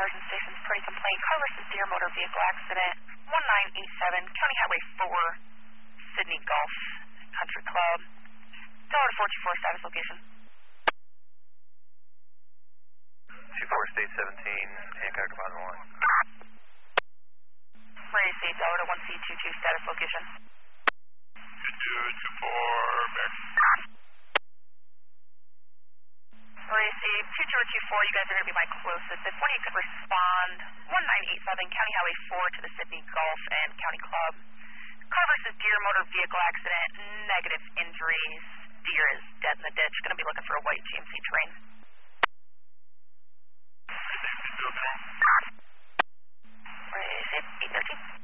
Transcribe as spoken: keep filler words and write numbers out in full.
Carson Station's pretty complaint. Car versus Deer motor vehicle accident. one nine eight seven, County Highway four, Sydney Golf Country Club. Delaware four two four, status location. two four, state seventeen, Hancock Department one. Radio State, Delaware one C two two, status location. two two two four, back. Radio State, two zero two four, you guys are going to be my closest. If one of you could respond, one nine eight seven, County Highway four to the Sydney Golf and County Club. Car versus Deer motor vehicle accident, negative injuries. Deer is dead in the ditch. Going to be looking for a white G M C train. Radio State, eight thirteen.